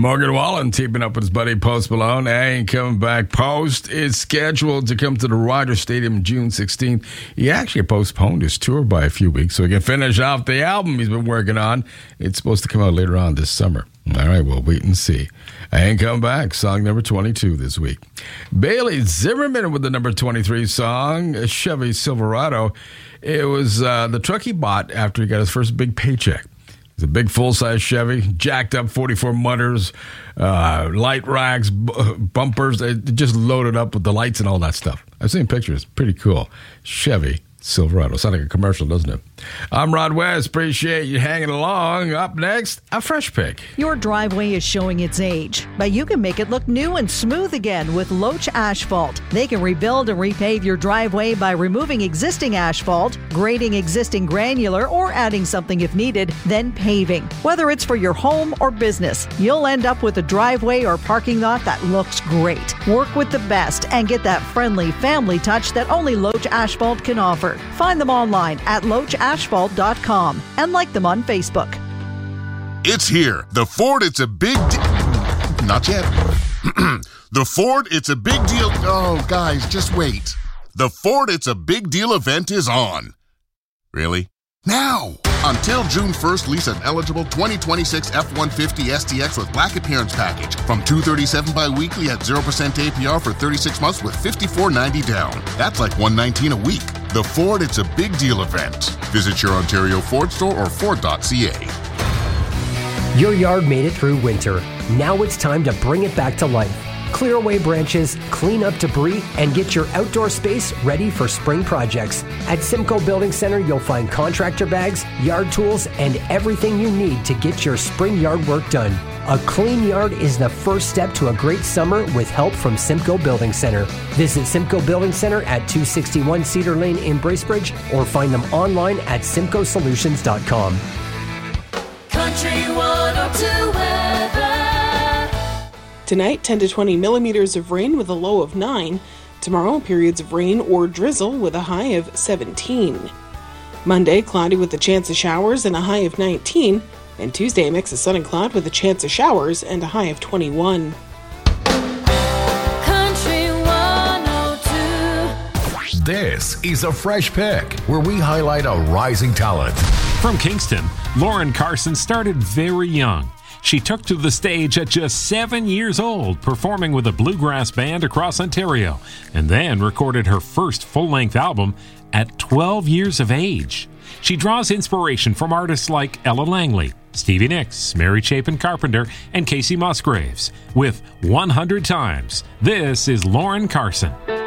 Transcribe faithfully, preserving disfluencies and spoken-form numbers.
Morgan Wallen teaming up with his buddy Post Malone. Ain't coming back. Post is scheduled to come to the Rogers Stadium June sixteenth. He actually postponed his tour by a few weeks so he can finish off the album he's been working on. It's supposed to come out later on this summer. All right, we'll wait and see. I Ain't Coming Back, song number twenty-two this week. Bailey Zimmerman with the number twenty-three song, Chevy Silverado. It was uh, the truck he bought after he got his first big paycheck. It's a big full-size Chevy, jacked up forty-four mutters, uh, light racks, b- bumpers. It just loaded up with the lights and all that stuff. I've seen pictures. Pretty cool. Chevy Silverado. Sounds like a commercial, doesn't it? I'm Rod West. Appreciate you hanging along. Up next, a fresh pick. Your driveway is showing its age, but you can make it look new and smooth again with Loach Asphalt. They can rebuild and repave your driveway by removing existing asphalt, grading existing granular, or adding something if needed, then paving. Whether it's for your home or business, you'll end up with a driveway or parking lot that looks great. Work with the best and get that friendly family touch that only Loach Asphalt can offer. Find them online at loach asphalt dot com and like them on Facebook. It's here. The Ford, it's a big deal. Not yet. The Ford, it's a big deal. Oh, guys, just wait. The Ford, it's a big deal event is on. Really? Now! Until June first, lease an eligible twenty twenty-six F one fifty S T X with Black Appearance Package from two hundred thirty-seven dollars bi-weekly at zero percent A P R for thirty-six months with fifty-four ninety down. That's like one hundred nineteen dollars a week. The Ford, it's a big deal event. Visit your Ontario Ford store or ford dot c a. Your yard made it through winter. Now it's time to bring it back to life. Clear away branches, clean up debris, and get your outdoor space ready for spring projects. At Simcoe Building Center, you'll find contractor bags, yard tools, and everything you need to get your spring yard work done. A clean yard is the first step to a great summer with help from Simcoe Building Center. Visit Simcoe Building Center at two sixty-one Cedar Lane in Bracebridge or find them online at simcoe solutions dot com. Country one oh two weather. Tonight, ten to twenty millimeters of rain with a low of nine. Tomorrow, periods of rain or drizzle with a high of seventeen. Monday, cloudy with a chance of showers and a high of nineteen. And Tuesday, a mix of sun and cloud with a chance of showers and a high of twenty-one. Country one oh two. This is a fresh pick where we highlight a rising talent. From Kingston, Lauren Carson started very young. She took to the stage at just seven years old, performing with a bluegrass band across Ontario, and then recorded her first full-length album at twelve years of age. She draws inspiration from artists like Ella Langley, Stevie Nicks, Mary Chapin Carpenter, and Casey Musgraves. With one hundred Times, this is Lauren Carson.